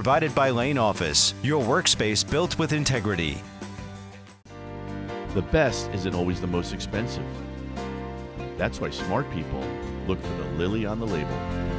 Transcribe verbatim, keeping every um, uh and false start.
provided by Lane Office, your workspace built with integrity. The best isn't always the most expensive. That's why smart people look for the Lily on the label.